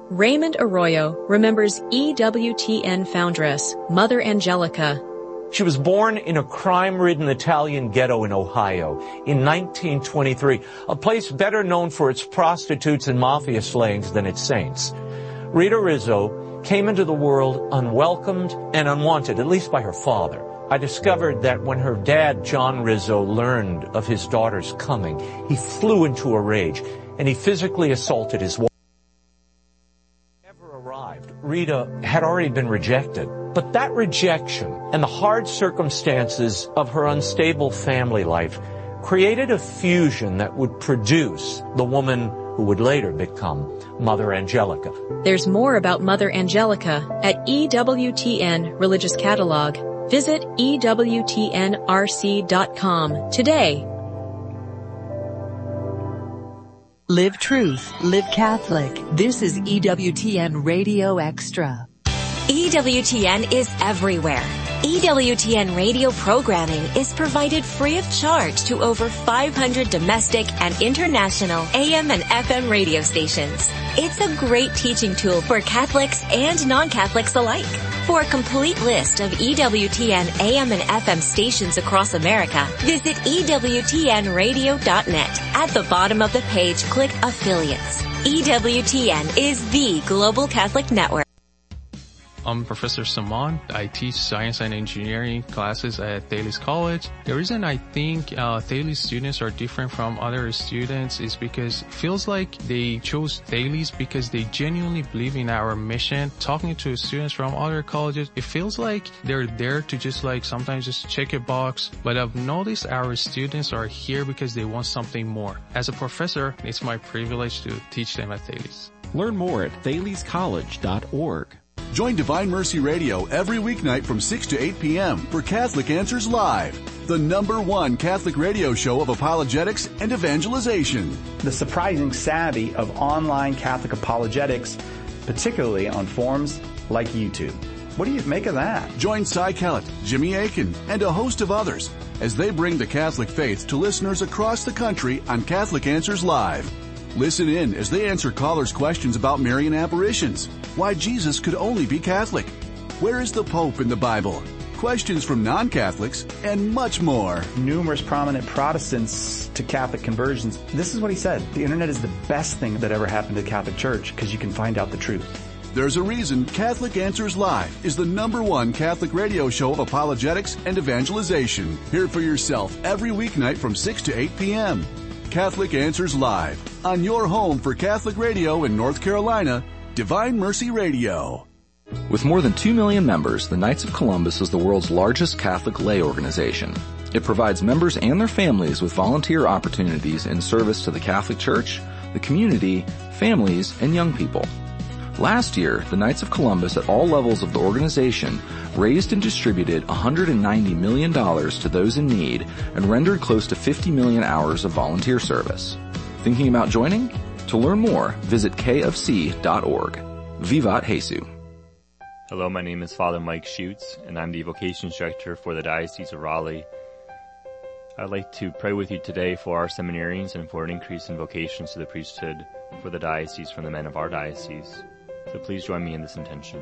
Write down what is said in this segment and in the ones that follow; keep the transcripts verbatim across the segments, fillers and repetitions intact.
Raymond Arroyo remembers E W T N foundress, Mother Angelica. She was born in a crime-ridden Italian ghetto in Ohio in nineteen twenty-three, a place better known for its prostitutes and mafia slayings than its saints. Rita Rizzo came into the world unwelcomed and unwanted, at least by her father. I discovered that when her dad, John Rizzo, learned of his daughter's coming, he flew into a rage, and he physically assaulted his wife. Never arrived. Rita had already been rejected. But that rejection and the hard circumstances of her unstable family life created a fusion that would produce the woman who would later become Mother Angelica. There's more about Mother Angelica at E W T N Religious Catalog. Visit E W T N R C dot com today. Live truth, live Catholic. This is E W T N Radio Extra. E W T N is everywhere. E W T N radio programming is provided free of charge to over five hundred domestic and international A M and F M radio stations. It's a great teaching tool for Catholics and non-Catholics alike. For a complete list of E W T N A M and F M stations across America, visit E W T N radio dot net. At the bottom of the page, click Affiliates. E W T N is the global Catholic network. I'm Professor Saman. I teach science and engineering classes at Thales College. The reason I think uh, Thales students are different from other students is because it feels like they chose Thales because they genuinely believe in our mission. Talking to students from other colleges, it feels like they're there to just like sometimes just check a box. But I've noticed our students are here because they want something more. As a professor, it's my privilege to teach them at Thales. Learn more at thales college dot org. Join Divine Mercy Radio every weeknight from six to eight p.m. for Catholic Answers Live, the number one Catholic radio show of apologetics and evangelization. The surprising savvy of online Catholic apologetics, particularly on forums like YouTube. What do you make of that? Join Cy Kellett, Jimmy Akin, and a host of others as they bring the Catholic faith to listeners across the country on Catholic Answers Live. Listen in as they answer callers' questions about Marian apparitions, why Jesus could only be Catholic, where is the Pope in the Bible, questions from non-Catholics, and much more. Numerous prominent Protestants to Catholic conversions. This is what he said. The internet is the best thing that ever happened to the Catholic Church because you can find out the truth. There's a reason Catholic Answers Live is the number one Catholic radio show of apologetics and evangelization. Hear it for yourself every weeknight from six to eight p.m. Catholic Answers Live, on your home for Catholic radio in North Carolina, Divine Mercy Radio. With more than two million members, the Knights of Columbus is the world's largest Catholic lay organization. It provides members and their families with volunteer opportunities in service to the Catholic Church, the community, families, and young people. Last year, the Knights of Columbus at all levels of the organization raised and distributed one hundred ninety million dollars to those in need and rendered close to fifty million hours of volunteer service. Thinking about joining? To learn more, visit k f c dot org. Vivat Jesu. Hello, my name is Father Mike Schutz, and I'm the Vocations Director for the Diocese of Raleigh. I'd like to pray with you today for our seminarians and for an increase in vocations to the priesthood for the diocese from the men of our diocese. So please join me in this intention.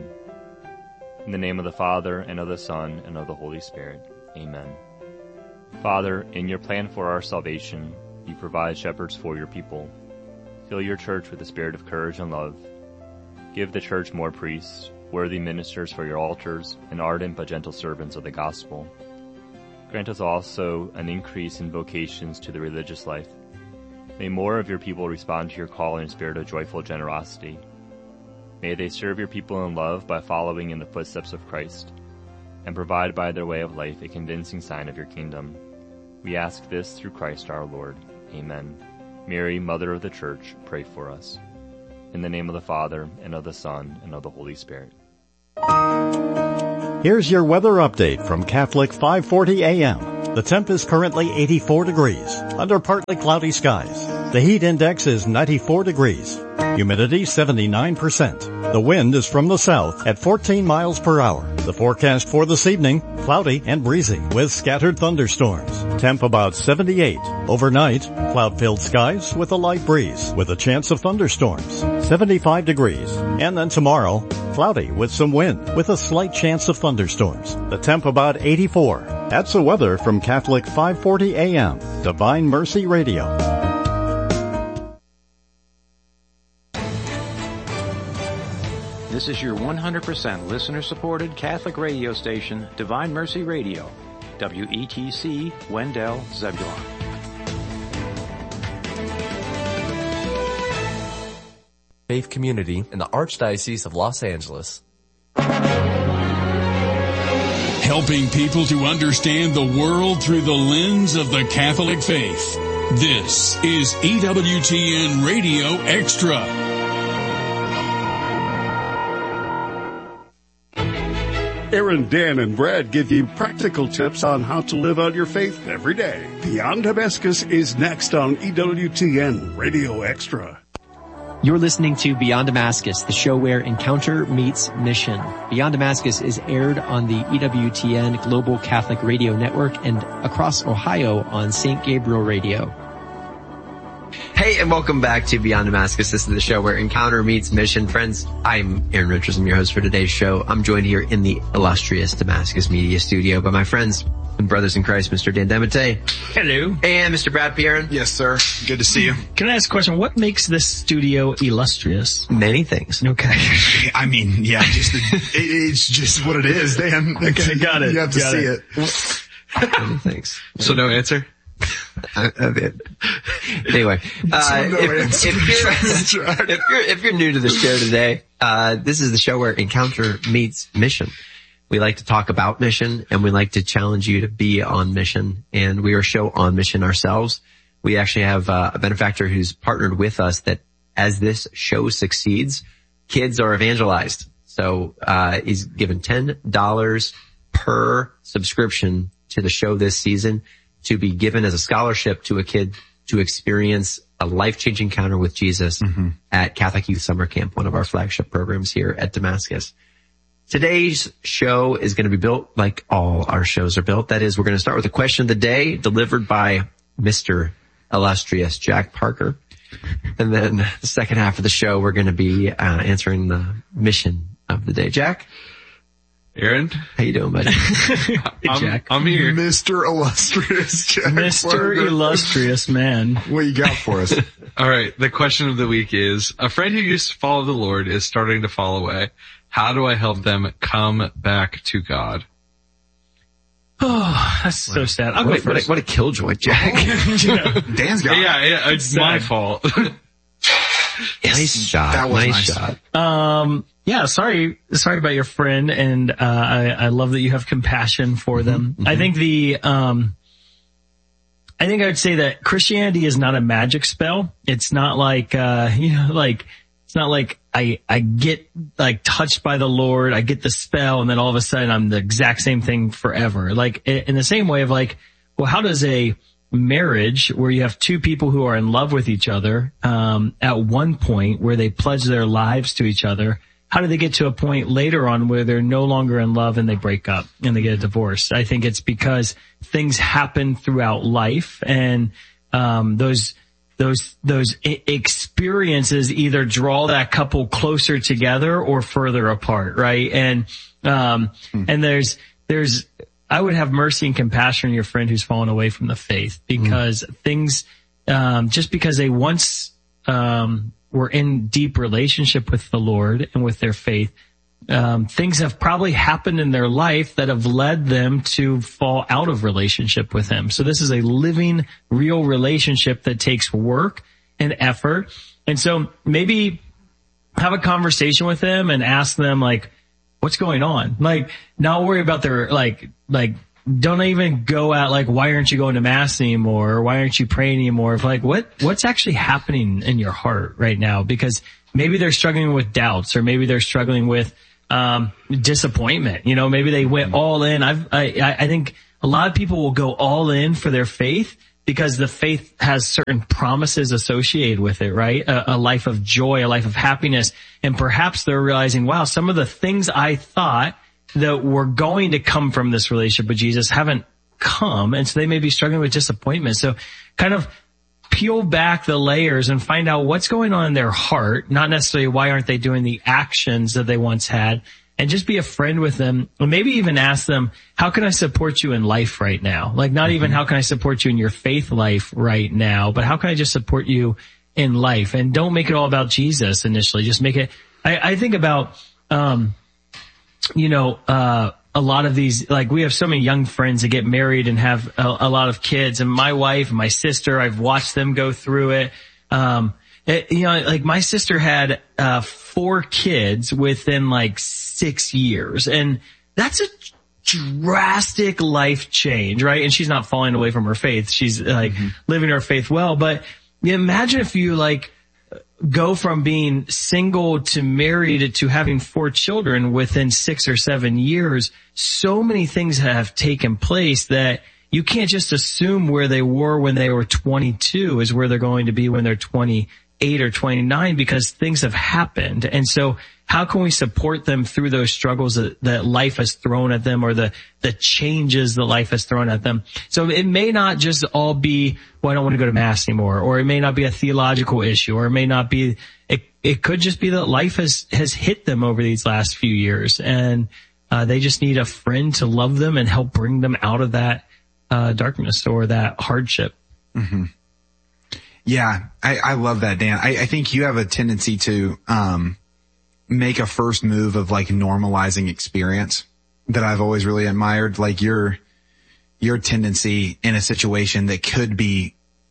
In the name of the Father, and of the Son, and of the Holy Spirit. Amen. Father, in your plan for our salvation, you provide shepherds for your people. Fill your church with the spirit of courage and love. Give the church more priests, worthy ministers for your altars, and ardent but gentle servants of the gospel. Grant us also an increase in vocations to the religious life. May more of your people respond to your call in a spirit of joyful generosity. May they serve your people in love by following in the footsteps of Christ, and provide by their way of life a convincing sign of your kingdom. We ask this through Christ our Lord. Amen. Mary, Mother of the Church, pray for us. In the name of the Father, and of the Son, and of the Holy Spirit. Here's your weather update from Catholic five forty A M. The temp is currently eighty-four degrees, under partly cloudy skies. The heat index is ninety-four degrees. Humidity seventy-nine percent. The The wind is from the south at fourteen miles per hour. The forecast for this evening, cloudy and breezy with scattered thunderstorms. Temp about seventy-eight. Overnight, cloud-filled skies with a light breeze with a chance of thunderstorms. seventy-five degrees. And then tomorrow, cloudy with some wind with a slight chance of thunderstorms. The temp about eighty-four. That's the weather from Catholic five forty A M, Divine Mercy Radio. This is your one hundred percent listener-supported Catholic radio station, Divine Mercy Radio, W E T C, Wendell, Zebulon. Faith community in the Archdiocese of Los Angeles. Helping people to understand the world through the lens of the Catholic faith. This is E W T N Radio Extra. Aaron, Dan, and Brad give you practical tips on how to live out your faith every day. Beyond Damascus is next on E W T N Radio Extra. You're listening to Beyond Damascus, the show where encounter meets mission. Beyond Damascus is aired on the E W T N Global Catholic Radio Network and across Ohio on Saint Gabriel Radio. Hey, and welcome back to Beyond Damascus. This is the show where encounter meets mission. Friends, I'm Aaron Richards. I'm your host for today's show. I'm joined here in the illustrious Damascus Media Studio by my friends and brothers in Christ, Mister Dan Demetay. Hello. And Mister Brad Pierin. Yes, sir. Good to see you. Can I ask a question? What makes this studio illustrious? Many things. Okay. I mean, yeah, just the, it, it's just what it is, Dan. Okay, got it. You have to got see it. it. Many things. So no answer? I, I mean, anyway, uh, no if, if, you're, if you're if you're new to the show today, uh, this is the show where encounter meets mission. We like to talk about mission, and we like to challenge you to be on mission. And we are a show on mission ourselves. We actually have uh, a benefactor who's partnered with us that, as this show succeeds, kids are evangelized. So uh, he's given ten dollars per subscription to the show this season, to be given as a scholarship to a kid to experience a life-changing encounter with Jesus mm-hmm. at Catholic Youth Summer Camp, one of our flagship programs here at Damascus. Today's show is going to be built like all our shows are built. That is, we're going to start with a question of the day delivered by Mister Illustrious Jack Parker. And then the second half of the show, we're going to be uh, answering the mission of the day. Jack? Aaron? How you doing, buddy? Hey, Jack. I'm, I'm here. Mister Illustrious Jack Mister Parker. Illustrious man. What you got for us? All right. The question of the week is, a friend who used to follow the Lord is starting to fall away. How do I help them come back to God? Oh, that's so sad. I'll what, go first. What a, what a killjoy, Jack. Yeah. Dan's got Yeah, yeah, it's Sad. my fault. Nice shot. That was nice, nice. shot. Um, yeah, sorry, sorry about your friend. And, uh, I, I love that you have compassion for them. Mm-hmm. I think the, um, I think I would say that Christianity is not a magic spell. It's not like, uh, you know, like, it's not like I, I get like touched by the Lord, I get the spell, and then all of a sudden I'm the exact same thing forever. Like, in the same way of like, well, how does a marriage where you have two people who are in love with each other, um, at one point where they pledge their lives to each other, how do they get to a point later on where they're no longer in love and they break up and they get a divorce? I think it's because things happen throughout life, and, um, those, those, those experiences either draw that couple closer together or further apart, right? And, um, hmm. and there's, there's, I would have mercy and compassion on your friend who's fallen away from the faith, because mm. things, um, just because they once, um, were in deep relationship with the Lord and with their faith, um, things have probably happened in their life that have led them to fall out of relationship with Him. So this is a living, real relationship that takes work and effort. And so maybe have a conversation with them and ask them, like, what's going on? Like, not worry about their, like, like, don't even go out, like, why aren't you going to mass anymore? Or why aren't you praying anymore? If like, what, what's actually happening in your heart right now? Because maybe they're struggling with doubts, or maybe they're struggling with, um, disappointment. You know, maybe they went all in. I've, I, I think a lot of people will go all in for their faith, because the faith has certain promises associated with it, right? A, a life of joy, a life of happiness. And perhaps they're realizing, wow, some of the things I thought that were going to come from this relationship with Jesus haven't come. And so they may be struggling with disappointment. So kind of peel back the layers and find out what's going on in their heart, not necessarily why aren't they doing the actions that they once had, and just be a friend with them, or maybe even ask them, how can I support you in life right now? Like not even how can I support you in your faith life right now, but how can I just support you in life? And don't make it all about Jesus initially. Just make it, I, I think about, um, you know, uh, a lot of these, like we have so many young friends that get married and have a, a lot of kids, and my wife and my sister, I've watched them go through it. Um, it, you know, like my sister had, uh, four kids within like six years, and that's a drastic life change, right? And she's not falling away from her faith. She's like mm-hmm. living her faith well, but imagine if you like, go from being single to married to having four children within six or seven years. So many things have taken place that you can't just assume where they were when they were twenty-two is where they're going to be when they're twenty-eight or twenty-nine, because things have happened. And so how can we support them through those struggles that, that life has thrown at them, or the, the changes that life has thrown at them? So it may not just all be, well, I don't want to go to mass anymore, or it may not be a theological issue, or it may not be, it, it could just be that life has, has hit them over these last few years, and, uh, they just need a friend to love them and help bring them out of that, uh, darkness or that hardship. Mm-hmm. Yeah, I, I love that, Dan. I, I think you have a tendency to, um, make a first move of like normalizing experience that I've always really admired. Like your, your tendency in a situation that could be,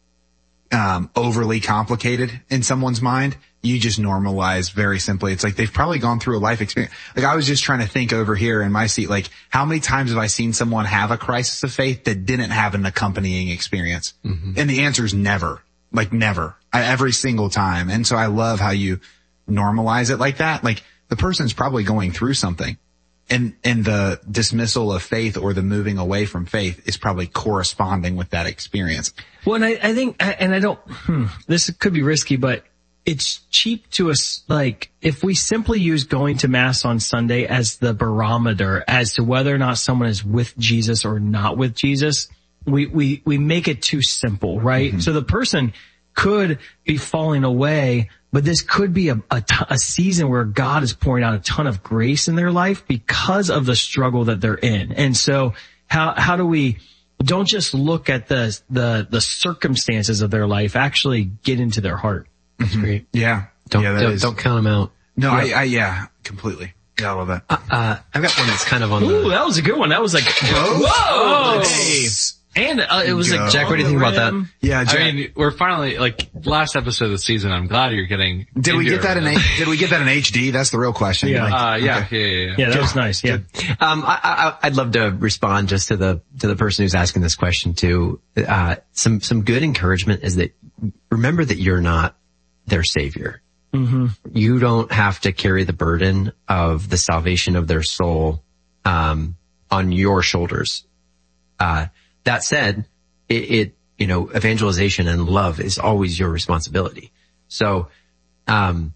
um, overly complicated in someone's mind, you just normalize very simply. It's like they've probably gone through a life experience. Like I was just trying to think over here in my seat, like how many times have I seen someone have a crisis of faith that didn't have an accompanying experience? Mm-hmm. And the answer is never, like never, I, every single time. And so I love how you normalize it like that. Like the person's probably going through something, and, and the dismissal of faith or the moving away from faith is probably corresponding with that experience. Well, and I, I think, and I don't, hmm, this could be risky, but it's cheap to us. Like if we simply use going to mass on Sunday as the barometer as to whether or not someone is with Jesus or not with Jesus, we, we, we make it too simple, right? Mm-hmm. So the person could be falling away, but this could be a, a, t- a season where God is pouring out a ton of grace in their life because of the struggle that they're in. And so how, how do we, don't just look at the, the, the circumstances of their life, actually get into their heart. That's mm-hmm. great. Yeah. Don't, yeah, don't, don't count them out. No, yeah. I, I, yeah, completely. Yeah, I love that. Uh, uh, I've got one that's kind of on Ooh, the... that was a good one. That was like, whoa! whoa. Hey. And uh, it was Go. like, Jack, what do you think about that? Yeah, Jack. I mean, we're finally, like, last episode of the season, I'm glad you're getting... Did we get that in, H- did we get that in H D? That's the real question. Yeah, like, uh, yeah, okay. yeah, yeah, yeah. Yeah, that was nice, yeah. Um, I, I, I'd love to respond just to the, to the person who's asking this question too. Uh, some, some good encouragement is that remember that you're not their savior. Mm-hmm. You don't have to carry the burden of the salvation of their soul, um, on your shoulders. Uh, that said, it, it, you know, evangelization and love is always your responsibility. So, um,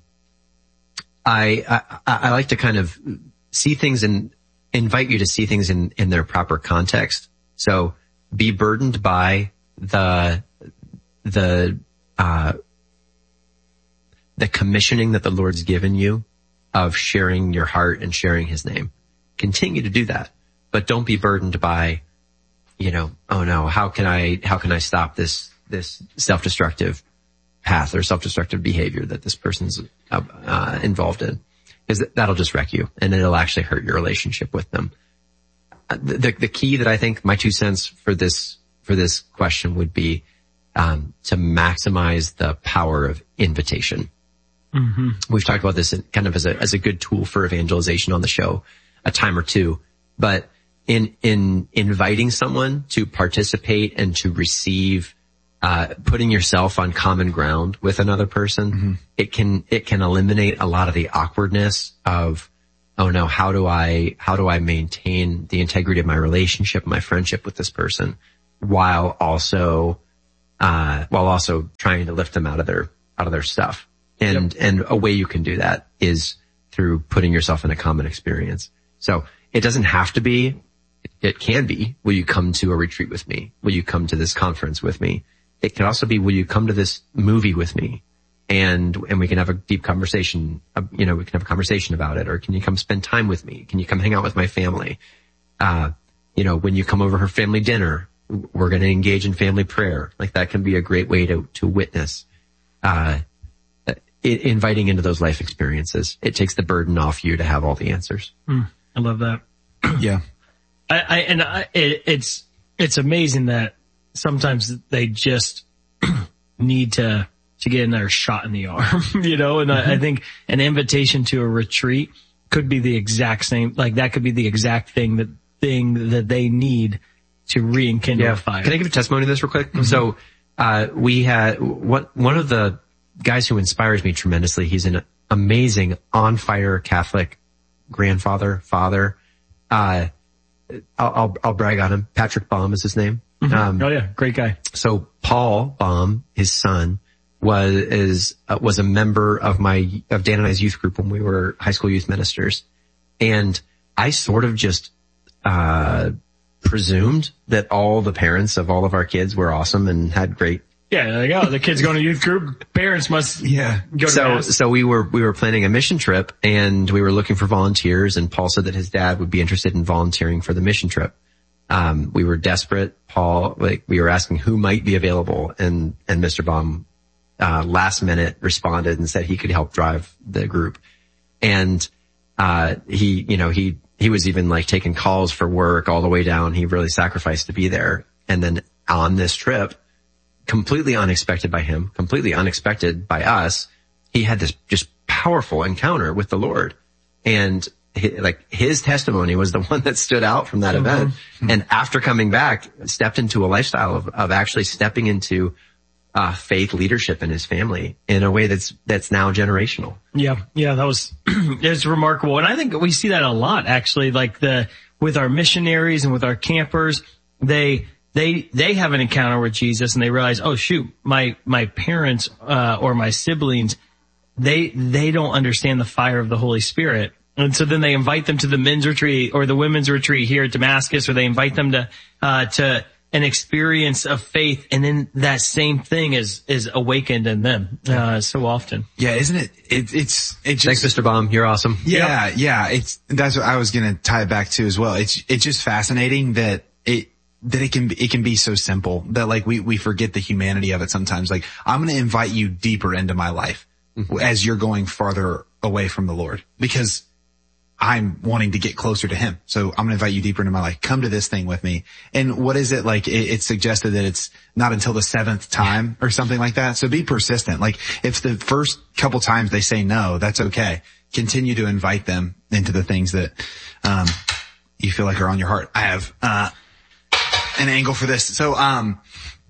I, I, I like to kind of see things and invite you to see things in, in their proper context. So be burdened by the, the, uh, the commissioning that the Lord's given you of sharing your heart and sharing his name. Continue to do that, but don't be burdened by, you know, oh no, how can I, how can I stop this, this self-destructive path or self-destructive behavior that this person's uh, uh, involved in? Because that'll just wreck you and it'll actually hurt your relationship with them. The, the key that I think, my two cents for this, for this question would be, um, to maximize the power of invitation. Mm-hmm. We've talked about this kind of as a, as a good tool for evangelization on the show a time or two, but in, in inviting someone to participate and to receive, uh, putting yourself on common ground with another person, mm-hmm. it can, it can eliminate a lot of the awkwardness of, oh no, how do I, how do I maintain the integrity of my relationship, my friendship with this person while also, uh, while also trying to lift them out of their, out of their stuff. And, yep. and a way you can do that is through putting yourself in a common experience. So it doesn't have to be, it can be, will you come to a retreat with me? Will you come to this conference with me? It can also be, will you come to this movie with me? And, and we can have a deep conversation, uh, you know, we can have a conversation about it. Or can you come spend time with me? Can you come hang out with my family? Uh, you know, when you come over for family dinner, we're going to engage in family prayer. Like that can be a great way to, to witness, uh, it, inviting into those life experiences. It takes the burden off you to have all the answers. Mm, I love that. Yeah. I, I and I, it, it's, it's amazing that sometimes they just need to, to get another shot in the arm, you know, and mm-hmm. I, I think an invitation to a retreat could be the exact same, like that could be the exact thing that, thing that they need to rekindle yeah. the fire. Can I give a testimony to this real quick? Mm-hmm. So, uh, we had, what, one of the guys who inspires me tremendously, he's an amazing on fire Catholic grandfather, father. Uh, I'll, I'll, I'll brag on him. Patrick Baum is his name. Mm-hmm. Um, oh yeah, great guy. So Paul Baum, his son, was, is, uh, was a member of my, of Dan and I's youth group when we were high school youth ministers. And I sort of just, uh, presumed that all the parents of all of our kids were awesome and had great. Yeah, there you go. The kids going to youth group, parents must yeah. go to So, mass. so we were, we were planning a mission trip and we were looking for volunteers, and Paul said that his dad would be interested in volunteering for the mission trip. Um, we were desperate. Paul, like, we were asking who might be available, and, and Mister Baum, uh, last minute responded and said he could help drive the group. And, uh, he, you know, he, he was even like taking calls for work all the way down. He really sacrificed to be there. And then on this trip, completely unexpected by him, completely unexpected by us, he had this just powerful encounter with the Lord. And he, like his testimony was the one that stood out from that mm-hmm. event. Mm-hmm. And after coming back, stepped into a lifestyle of, of actually stepping into uh, faith leadership in his family in a way that's, that's now generational. Yeah. Yeah. That was, it's remarkable. And I think we see that a lot actually, like the, with our missionaries and with our campers, they, they, they have an encounter with Jesus and they realize, oh shoot, my, my parents, uh, or my siblings, they, they don't understand the fire of the Holy Spirit. And so then they invite them to the men's retreat or the women's retreat here at Damascus, or they invite them to, uh, to an experience of faith. And then that same thing is, is awakened in them, uh, so often. Yeah. Isn't it? it it's, it just. Thanks, Mister Baum. You're awesome. Yeah. Yep. Yeah. It's, that's what I was going to tie it back to as well. It's, it's just fascinating that it, that it can, it can be so simple that like we, we forget the humanity of it sometimes. Like, I'm going to invite you deeper into my life mm-hmm. as you're going farther away from the Lord, because I'm wanting to get closer to him. So I'm going to invite you deeper into my life. Come to this thing with me. And what is it like? It, it's suggested that it's not until the seventh time or something like that. So be persistent. Like if the first couple times they say no, that's okay. Continue to invite them into the things that, um, you feel like are on your heart. I have, uh, an angle for this. So, um,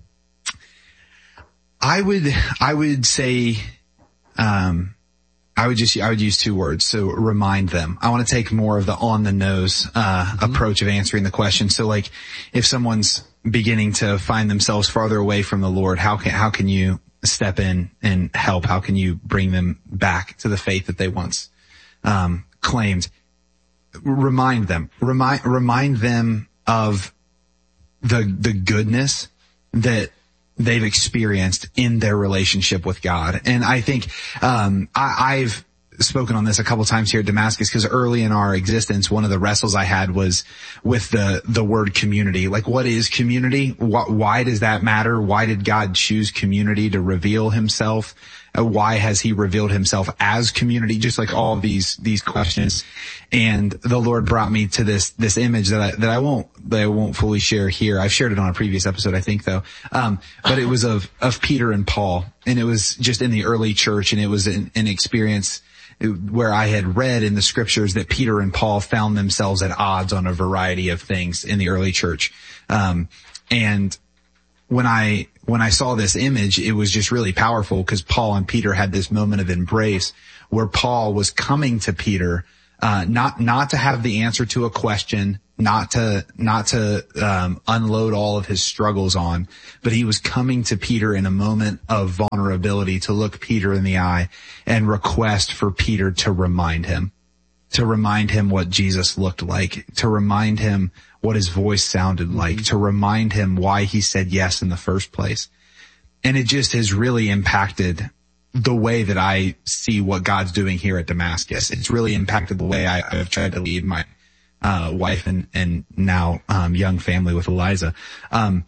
I would, I would say, um, I would just, I would use two words. So remind them. I want to take more of the on the nose, uh, mm-hmm. approach of answering the question. So like if someone's beginning to find themselves farther away from the Lord, how can, how can you step in and help? How can you bring them back to the faith that they once, um, claimed? Remind them, remind, remind them of the, the goodness that they've experienced in their relationship with God. And I think, um, I, I've spoken on this a couple times here at Damascus, because early in our existence, one of the wrestles I had was with the, the word community. Like, what is community? What, why does that matter? Why did God choose community to reveal himself? Uh, why has he revealed himself as community? Just like all these, these questions. And the Lord brought me to this, this image that I, that I won't, that I won't fully share here. I've shared it on a previous episode, I think though. Um, but it was of, of Peter and Paul, and it was just in the early church, and it was an, an experience where I had read in the scriptures that Peter and Paul found themselves at odds on a variety of things in the early church. Um, and when I, when I saw this image, it was just really powerful, because Paul and Peter had this moment of embrace where Paul was coming to Peter, uh, not, not to have the answer to a question, not to, not to, um, unload all of his struggles on, but he was coming to Peter in a moment of vulnerability to look Peter in the eye and request for Peter to remind him, to remind him what Jesus looked like, to remind him what his voice sounded like, mm-hmm. to remind him why he said yes in the first place. And it just has really impacted the way that I see what God's doing here at Damascus. It's really impacted the way I, I've tried to lead my uh wife and and now um young family with Eliza. Um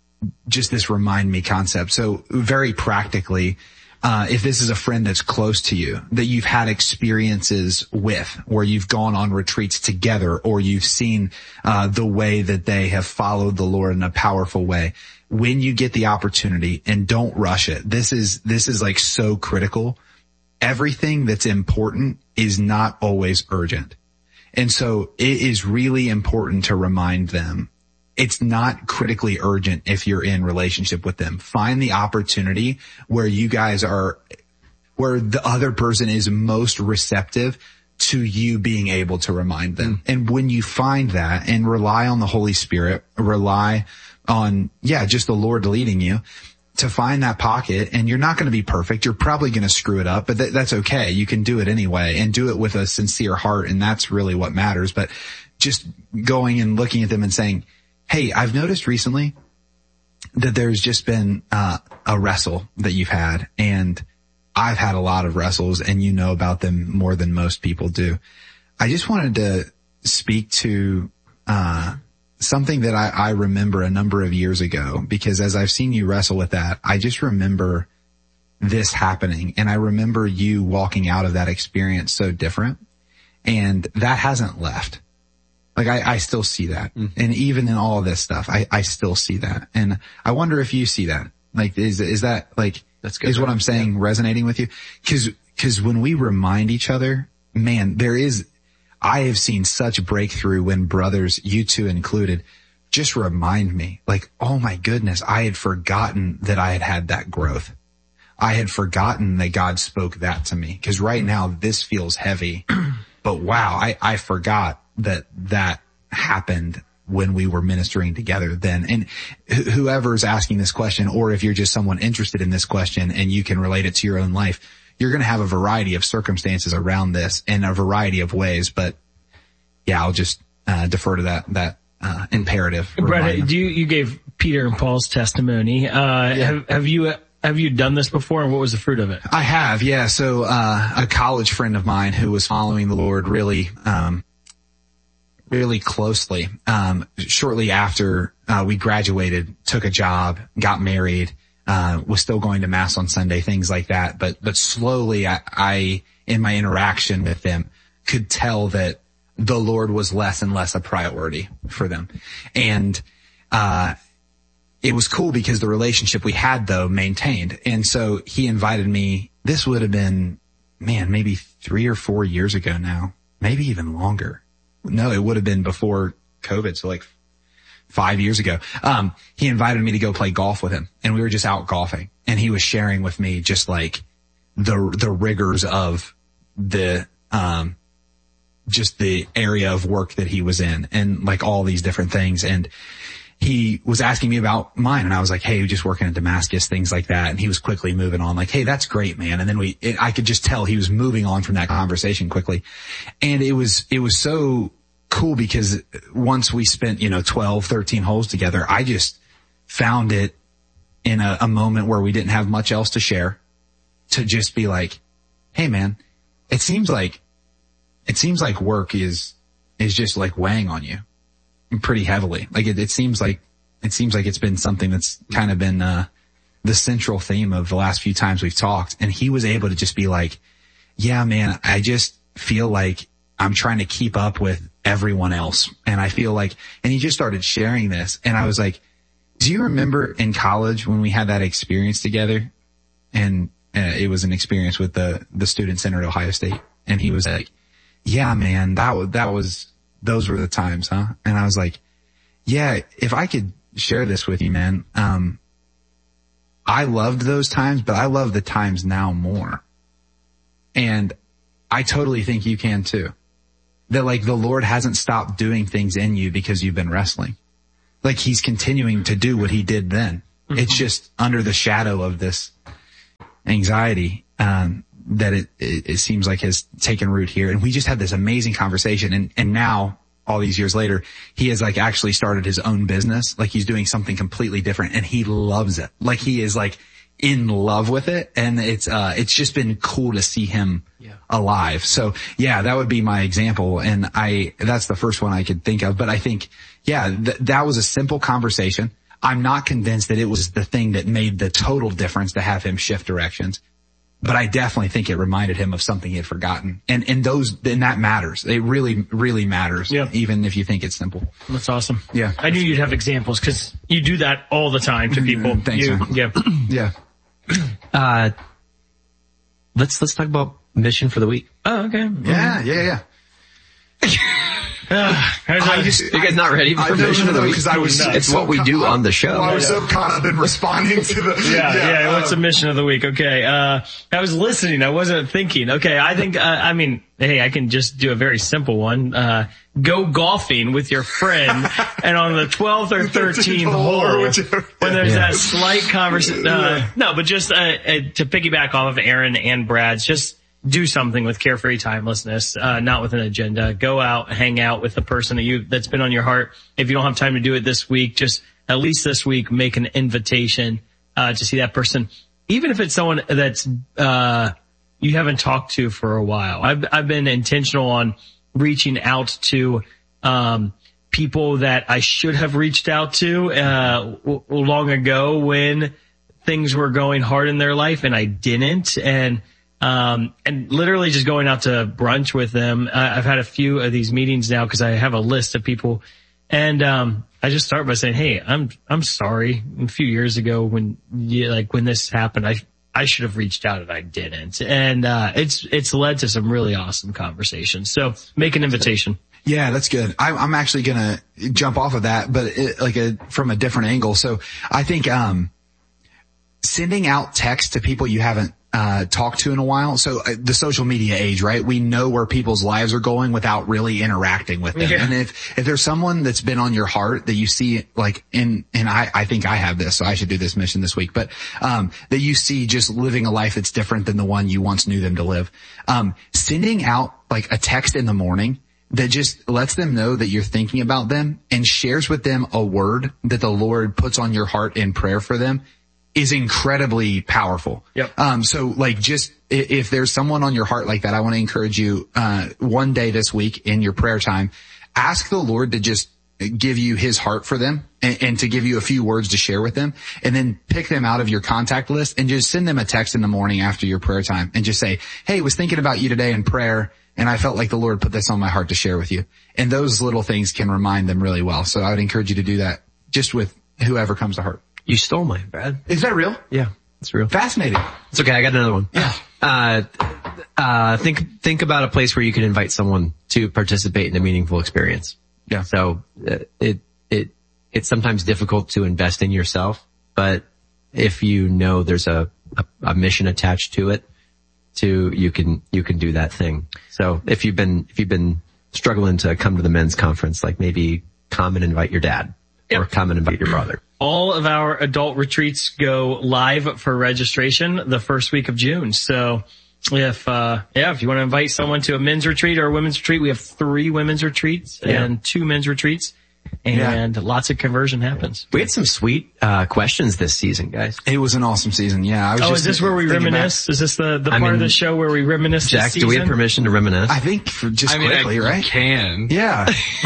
just this remind me concept. So very practically, uh if this is a friend that's close to you, that you've had experiences with, where you've gone on retreats together, or you've seen uh the way that they have followed the Lord in a powerful way, when you get the opportunity, and don't rush it. This is this is like so critical. Everything that's important is not always urgent. And so it is really important to remind them it's not critically urgent if you're in relationship with them. Find the opportunity where you guys are, where the other person is most receptive to you being able to remind them. Mm. And when you find that, and rely on the Holy Spirit, rely on, yeah, just the Lord leading you to find that pocket. And you're not going to be perfect. You're probably going to screw it up, but th- that's okay. You can do it anyway, and do it with a sincere heart. And that's really what matters. But just going and looking at them and saying, hey, I've noticed recently that there's just been uh, a wrestle that you've had, and I've had a lot of wrestles, and you know about them more than most people do. I just wanted to speak to, uh, something that I, I remember a number of years ago, because as I've seen you wrestle with that, I just remember this happening, and I remember you walking out of that experience so different, and that hasn't left. Like I, I still see that. Mm-hmm. And even in all of this stuff, I, I still see that. And I wonder if you see that. Like, is, is that like, That's good, is what I'm saying yeah. resonating with you? Cause, cause when we remind each other, man, there is, I have seen such breakthrough when brothers, you two included, just remind me, like, oh my goodness, I had forgotten that I had had that growth. I had forgotten that God spoke that to me. Cause right now this feels heavy, but wow, I, I forgot that that happened when we were ministering together then. And wh- whoever's asking this question, or if you're just someone interested in this question and you can relate it to your own life, you're going to have a variety of circumstances around this in a variety of ways. But yeah, I'll just uh, defer to that, that uh, imperative. Brett, do you, you gave Peter and Paul's testimony. Uh, yeah. have, have you, have you done this before, and what was the fruit of it? I have. Yeah. So, uh, a college friend of mine who was following the Lord really, um, really closely, um, shortly after, uh, we graduated, took a job, got married, uh, was still going to mass on Sunday, things like that. But, but slowly I, I, in my interaction with them, could tell that the Lord was less and less a priority for them. And, uh, it was cool because the relationship we had though maintained. And so he invited me, this would have been, man, maybe three or four years ago now, maybe even longer. No, it would have been before COVID. So like five years ago. Um, he invited me to go play golf with him, and we were just out golfing, and he was sharing with me just like the, the rigors of the, um, just the area of work that he was in, and like all these different things. And he was asking me about mine, and I was like, hey, just working at Damascus, things like that. And he was quickly moving on, like, hey, that's great, man. And then we, it, I could just tell he was moving on from that conversation quickly. And it was, it was so cool because once we spent, you know, twelve, thirteen holes together, I just found it in a, a moment where we didn't have much else to share, to just be like, hey man, it seems like, it seems like work is, is just like weighing on you pretty heavily. Like it, it seems like, it seems like it's been something that's kind of been, uh, the central theme of the last few times we've talked. And he was able to just be like, yeah, man, I just feel like I'm trying to keep up with everyone else. And I feel like, and he just started sharing this. And I was like, do you remember in college when we had that experience together? And uh, it was an experience with the, the student center at Ohio State. And he was like, yeah, man, that was, that was, those were the times, huh? And I was like, yeah, if I could share this with you, man, um, I loved those times, but I love the times now more. And I totally think you can too. that like the Lord hasn't stopped doing things in you because you've been wrestling. Like he's continuing to do what he did then. Mm-hmm. It's just under the shadow of this anxiety, um, that it, it, it seems like has taken root here. And we just had this amazing conversation. And, and now all these years later, he has like actually started his own business. Like he's doing something completely different and he loves it. Like he is like in love with it. And it's, uh, it's just been cool to see him yeah. alive. So yeah, that would be my example. And I, that's the first one I could think of. But I think, yeah, th- that was a simple conversation. I'm not convinced that it was the thing that made the total difference to have him shift directions. But I definitely think it reminded him of something he had forgotten. And, and those, and that matters. It really, really matters. Yep. Even if you think it's simple. That's awesome. Yeah. I knew you'd have examples because you do that all the time to people. Mm, thanks, you, man. Yeah. Yeah. Uh, let's, let's talk about mission for the week. Oh, okay. Yeah, yeah, yeah. Uh, I just, you guys not ready for mission of the week? Because I was, it's so what we do on the show. Well, I was so caught up in responding to the. Yeah, yeah. yeah uh, what's the mission of the week? Okay. Uh, I was listening. I wasn't thinking. Okay. I think, uh, I mean, hey, I can just do a very simple one. Uh, go golfing with your friend and on the twelfth or thirteenth hole, when there's yeah. that slight conversation, uh, no, but just, uh, uh, to piggyback off of Aaron and Brad's, just, do something with carefree timelessness, uh, not with an agenda. Go out, hang out with the person that you, that's been on your heart. If you don't have time to do it this week, just at least this week, make an invitation, uh, to see that person. Even if it's someone that's, uh, you haven't talked to for a while. I've, I've been intentional on reaching out to, um, people that I should have reached out to, uh, w- long ago when things were going hard in their life and I didn't. And, Um, and literally just going out to brunch with them. I, I've had a few of these meetings now because I have a list of people. And, um, I just start by saying, hey, I'm, I'm sorry. A few years ago when, yeah, like when this happened, I, I should have reached out and I didn't. And, uh, it's, it's led to some really awesome conversations. So make an invitation. Yeah, that's good. I, I'm actually going to jump off of that, but it, like a, from a different angle. So I think, um, sending out text to people you haven't uh talked to in a while. So uh, the social media age, right? We know where people's lives are going without really interacting with them. Yeah. And if if there's someone that's been on your heart that you see like in, and I I think I have this, so I should do this mission this week, but um that you see just living a life that's different than the one you once knew them to live. Um sending out like a text in the morning that just lets them know that you're thinking about them and shares with them a word that the Lord puts on your heart in prayer for them is incredibly powerful. Yep. Um, so like just if there's someone on your heart like that, I want to encourage you, uh, one day this week in your prayer time, ask the Lord to just give you his heart for them and, and to give you a few words to share with them, and then pick them out of your contact list and just send them a text in the morning after your prayer time and just say, hey, was thinking about you today in prayer and I felt like the Lord put this on my heart to share with you. And those little things can remind them really well. So I would encourage you to do that just with whoever comes to heart. You stole mine, Brad. Is that real? Yeah, it's real. Fascinating. It's okay. I got another one. Yeah. Uh, uh, think, think about a place where you could invite someone to participate in a meaningful experience. Yeah. So uh, it, it, it's sometimes difficult to invest in yourself, but if you know there's a, a, a mission attached to it, to, you can, you can do that thing. So if you've been, if you've been struggling to come to the men's conference, like maybe come and invite your dad. Yep. Or come and invite your brother. All of our adult retreats go live for registration the first week of June. So if, uh, yeah, if you want to invite someone to a men's retreat or a women's retreat, we have three women's retreats yeah. and two men's retreats. And yeah. lots of conversion happens. We had some sweet uh questions this season, guys. It was an awesome season. Yeah. I was oh, just is this where we reminisce? Back. Is this the, the I part mean, of the show where we reminisce? Jack, this season? do we have permission to reminisce? I think for just I mean, quickly, I right? Can. Yeah.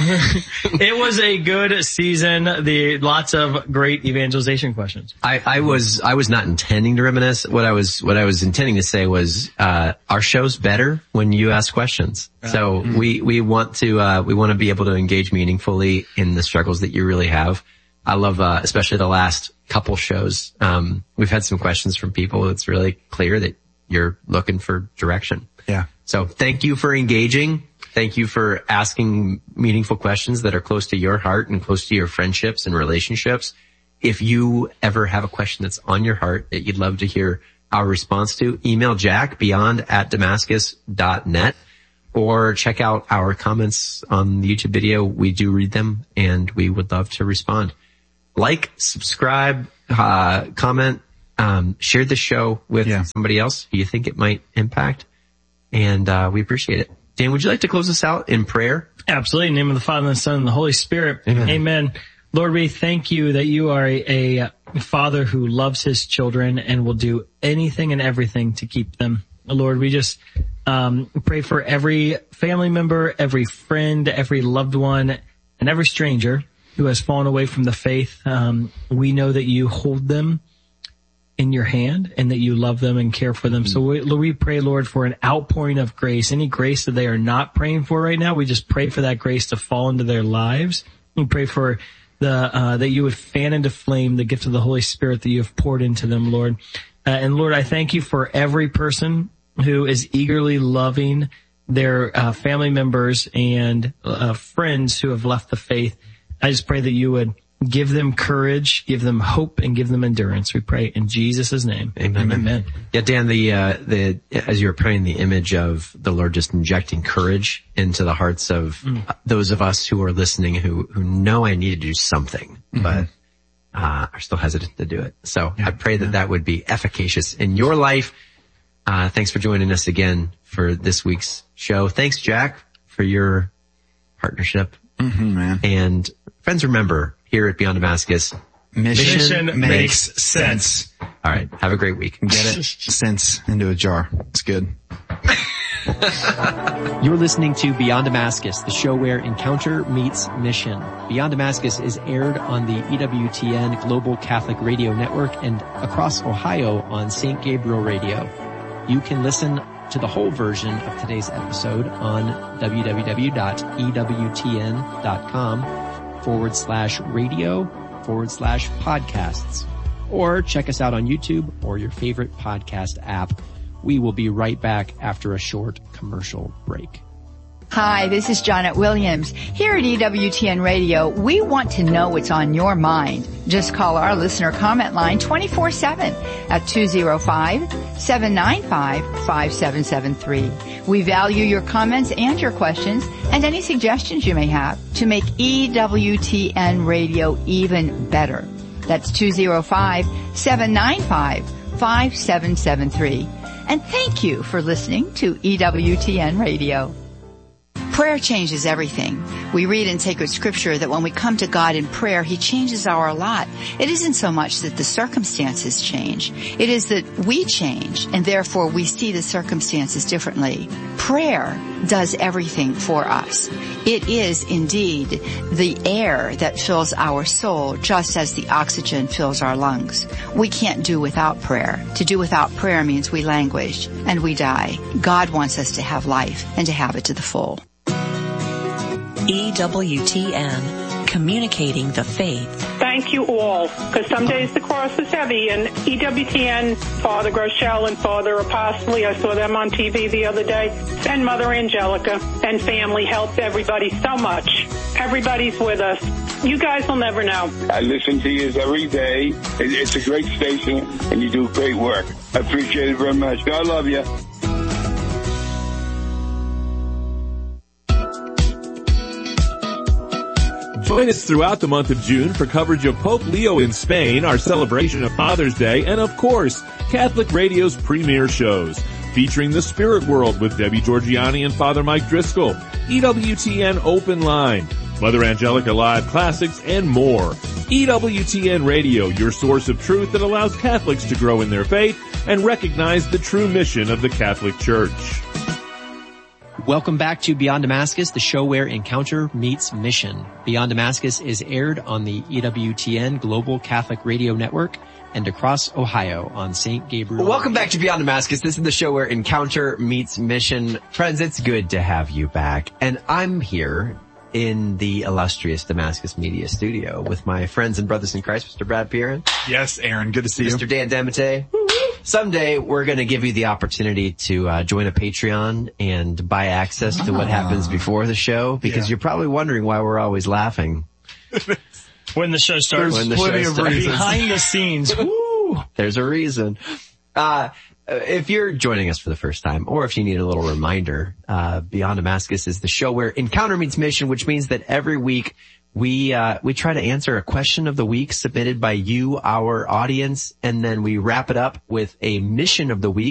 It was a good season. The lots of great evangelization questions. I, I was, I was not intending to reminisce. What I was, what I was intending to say was, uh, our show's better when you ask questions. So mm-hmm. we, we want to, uh, we want to be able to engage meaningfully in the struggles that you really have. I love, uh, especially the last couple shows. Um, we've had some questions from people. It's really clear that you're looking for direction. Yeah. So thank you for engaging. Thank you for asking meaningful questions that are close to your heart and close to your friendships and relationships. If you ever have a question that's on your heart that you'd love to hear our response to, email Jack beyond at Damascus dot net. or check out our comments on the YouTube video. We do read them, and we would love to respond. Like, subscribe, uh, comment, um, share the show with yeah. somebody else who you think it might impact, and uh, we appreciate it. Dan, would you like to close us out in prayer? Absolutely. In the name of the Father, and the Son, and the Holy Spirit. Amen. Amen. Lord, we thank you that you are a, a father who loves his children and will do anything and everything to keep them. Lord, we just um pray for every family member, every friend, every loved one, and every stranger who has fallen away from the faith. Um, we know that you hold them in your hand and that you love them and care for them. Mm-hmm. So we, we pray, Lord, for an outpouring of grace. Any grace that they are not praying for right now, we just pray for that grace to fall into their lives. We pray for the, uh, that you would fan into flame the gift of the Holy Spirit that you have poured into them, Lord. Uh, and Lord, I thank you for every person who is eagerly loving their uh, family members and uh, friends who have left the faith. I just pray that you would give them courage, give them hope, and give them endurance. We pray in Jesus' name. Amen. Amen. Yeah, Dan, the, uh, the, as you were praying, the image of the Lord just injecting courage into the hearts of mm. those of us who are listening who, who know I need to do something, mm-hmm. but, uh, are still hesitant to do it. So yeah, I pray that yeah. that would be efficacious in your life. Uh, thanks for joining us again for this week's show. Thanks, Jack, for your partnership. Mm-hmm, man. And friends, remember, here at Beyond Damascus, mission, mission makes sense. sense. All right. Have a great week. Get it? Sense into a jar. It's good. You're listening to Beyond Damascus, the show where encounter meets mission. Beyond Damascus is aired on the E W T N Global Catholic Radio Network and across Ohio on Saint Gabriel Radio. You can listen to the whole version of today's episode on www.ewtn.com forward slash radio forward slash podcasts. Or check us out on YouTube or your favorite podcast app. We will be right back after a short commercial break. Hi, this is Janet Williams. Here at E W T N Radio, we want to know what's on your mind. Just call our listener comment line twenty-four seven at two oh five, seven nine five, five seven seven three. We value your comments and your questions and any suggestions you may have to make E W T N Radio even better. That's two oh five, seven nine five, five seven seven three. And thank you for listening to E W T N Radio. Prayer changes everything. We read in sacred scripture that when we come to God in prayer, He changes our lot. It isn't so much that the circumstances change. It is that we change, and therefore we see the circumstances differently. Prayer does everything for us. It is indeed the air that fills our soul, just as the oxygen fills our lungs. We can't do without prayer. To do without prayer means we languish and we die. God wants us to have life and to have it to the full. E W T N, communicating the faith. Thank you all, because some days the cross is heavy, and E W T N, Father Groeschel and Father Apostoli, I saw them on T V the other day, and Mother Angelica and family helped everybody so much. Everybody's with us. You guys will never know. I listen to you every day. It's a great station, and you do great work. I appreciate it very much. God love you. Join us throughout the month of June for coverage of Pope Leo in Spain, our celebration of Father's Day, and of course, Catholic Radio's premier shows, featuring The Spirit World with Debbie Georgiani and Father Mike Driscoll, E W T N Open Line, Mother Angelica Live Classics, and more. E W T N Radio, your source of truth that allows Catholics to grow in their faith and recognize the true mission of the Catholic Church. Welcome back to Beyond Damascus, the show where encounter meets mission. Beyond Damascus is aired on the E W T N Global Catholic Radio Network and across Ohio on Saint Gabriel. Welcome back to Beyond Damascus. This is the show where encounter meets mission. Friends, it's good to have you back. And I'm here in the illustrious Damascus Media Studio with my friends and brothers in Christ, Mister Brad Pearson. Yes, Aaron. Good to see Mister you. Mister Dan Demete. Someday we're going to give you the opportunity to uh, join a Patreon and buy access to what happens before the show, because yeah. you're probably wondering why we're always laughing. When the show starts. When the plenty show of starts. Behind the scenes. Woo! There's a reason. Uh, if you're joining us for the first time, or if you need a little reminder, uh, Beyond Damascus is the show where encounter meets mission, which means that every week we, uh, we try to answer a question of the week submitted by you, our audience, and then we wrap it up with a mission of the week